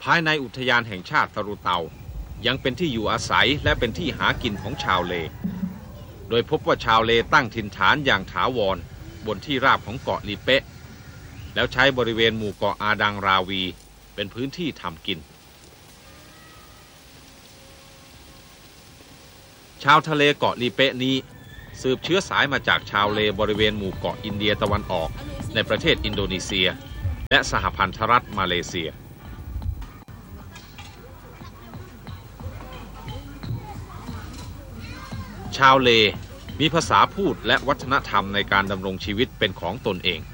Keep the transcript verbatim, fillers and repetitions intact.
ภายในอุทยานแห่งชาติตะรุเตายังเป็นที่อยู่อาศัยและเป็นที่หากินของชาวเลโดยพบว่าชาวเลตั้งถิ่นฐานอย่างถาวรบนที่ราบของเกาะลีเป๊ะแล้วใช้บริเวณหมู่เกาะอาดังราวีเป็นพื้นที่ทำกินชาวทะเลเกาะลีเป๊ะนี้สืบเชื้อสายมาจากชาวเลบริเวณหมู่เกาะอินเดียตะวันออกในประเทศอินโดนีเซียและสหพันธรัฐมาเลเซียชาวเลมีภาษาพูดและวัฒนธรรมในการดำรงชีวิตเป็นของตนเอง